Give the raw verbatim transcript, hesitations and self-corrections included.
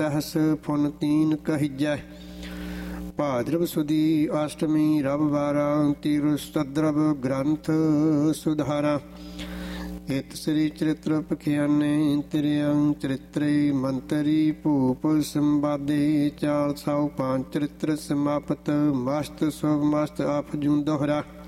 सहस फुन तीन कहिजै। भाद्रव सुदी अष्टमी रव बारा तिरुस्तद्रव ग्रंथ सुधारा। इत श्री चरित्र पखियाने त्रियं चरित्रे मंतरी भूप संवादे। चार सौ पांच चरित्र समाप्त मस्त शुभ मस्त आप जूं दोहरा।